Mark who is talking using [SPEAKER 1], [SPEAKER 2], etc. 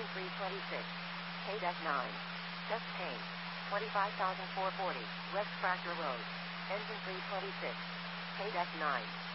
[SPEAKER 1] Engine 326. K-9. Chest pain. 25,440. West Fracture Road. Engine 326. K-9.